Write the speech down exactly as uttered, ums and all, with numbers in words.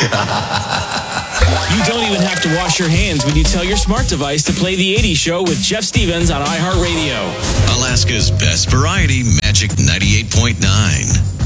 You don't even have to wash your hands when you tell your smart device to play The eighties Show with Jeff Stevens on iHeartRadio. Alaska's best variety, Magic ninety-eight point nine.